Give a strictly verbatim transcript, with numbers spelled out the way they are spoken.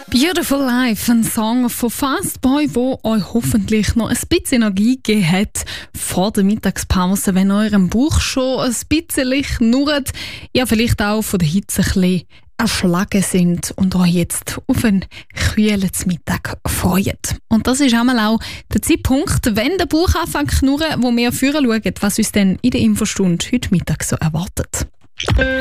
Beautiful Life, ein Song von Fastboy, der euch hoffentlich noch ein bisschen Energie gegeben hat vor der Mittagspause, wenn eurem Bauch schon ein bisschen knurrt, ja vielleicht auch von der Hitze ein bisschen erschlagen sind und euch jetzt auf einen kühlen Mittag freut. Und das ist einmal auch der Zeitpunkt, wenn der Bauch anfängt zu knurren, wo wir führen schauen, was uns dann in der Infostunde heute Mittag so erwartet.